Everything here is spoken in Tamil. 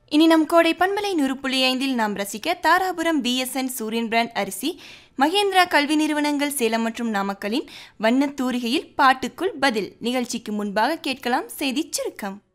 இனி நம் கோடை பண்பலை 100.5 நாம் ரசிக்க தாராபுரம் பிஎஸ்என் சூரியன் பிராண்ட் அரிசி, மகேந்திரா கல்வி நிறுவனங்கள் சேலம் மற்றும் நாமக்கலின் வண்ணத் தூரிகையில் பாட்டுக்குள் பதில் நிகழ்ச்சிக்கு முன்பாக கேட்கலாம் செய்திச் சுருக்கம்.